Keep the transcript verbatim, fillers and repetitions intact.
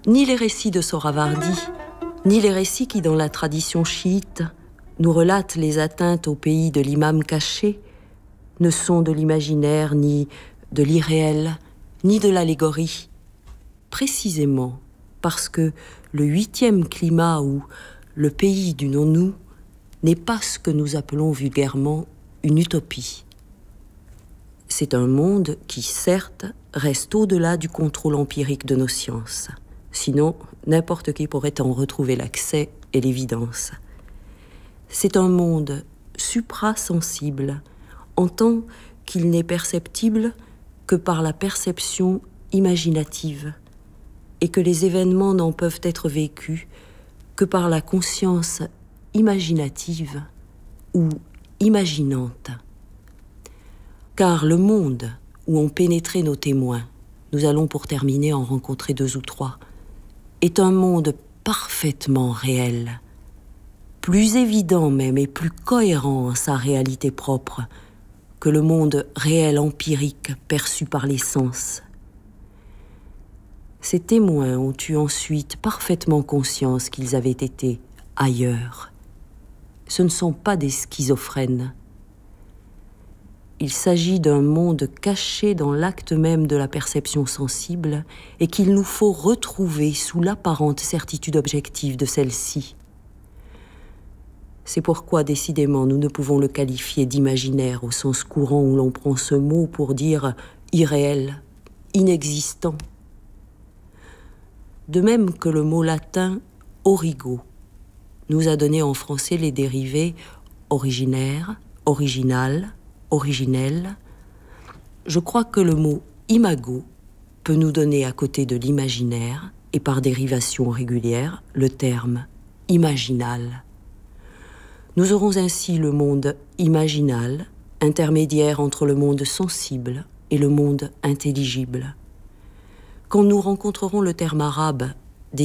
Ni les récits de Sohrawardi, ni les récits qui, dans la tradition chiite, nous relatent les atteintes au pays de l'imam caché, ne sont de l'imaginaire, ni de l'irréel, ni de l'allégorie. Précisément parce que le huitième climat ou le pays du non-nous n'est pas ce que nous appelons vulgairement une utopie. C'est un monde qui, certes, reste au-delà du contrôle empirique de nos sciences. Sinon, n'importe qui pourrait en retrouver l'accès et l'évidence. C'est un monde suprasensible, en tant qu'il n'est perceptible que par la perception imaginative, et que les événements n'en peuvent être vécus que par la conscience imaginative ou imaginante. Car le monde où ont pénétré nos témoins, nous allons pour terminer en rencontrer deux ou trois, est un monde parfaitement réel, plus évident même et plus cohérent en sa réalité propre que le monde réel empirique perçu par les sens. Ces témoins ont eu ensuite parfaitement conscience qu'ils avaient été ailleurs. Ce ne sont pas des schizophrènes. Il s'agit d'un monde caché dans l'acte même de la perception sensible et qu'il nous faut retrouver sous l'apparente certitude objective de celle-ci. C'est pourquoi, décidément, nous ne pouvons le qualifier d'imaginaire au sens courant où l'on prend ce mot pour dire irréel, inexistant. De même que le mot latin « origo » nous a donné en français les dérivés originaire, original, originel, je crois que le mot « imago » peut nous donner à côté de l'imaginaire, et par dérivation régulière, le terme « imaginal ». Nous aurons ainsi le monde imaginal, intermédiaire entre le monde sensible et le monde intelligible. Quand nous rencontrerons le terme arabe